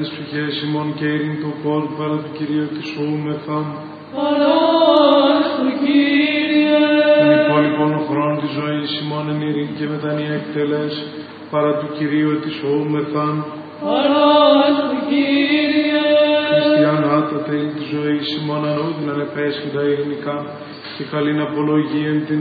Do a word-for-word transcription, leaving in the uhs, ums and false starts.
τες ψυχές ημών και ειρήν το κόρπο παρά του Κυρίου εξοούμεθα. Παράς του Κύριε. Τον υπόλοιπον χρόνο της ζωής ημών εν ειρήν και μετανία εκτελές παρά του Κυρίου εξοούμεθα. Παράς του Κύριε. Χριστιανά τα τέλη της ζωής ημών ανώδυναν επέσχυντα ειρηνικά και καλήν απολογίαν την